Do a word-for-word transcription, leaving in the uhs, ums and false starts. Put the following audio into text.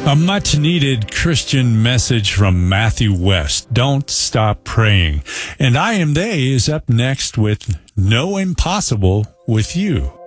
A much needed Christian message from Matthew West. Don't stop praying. And I Am They is up next with No Impossible with You.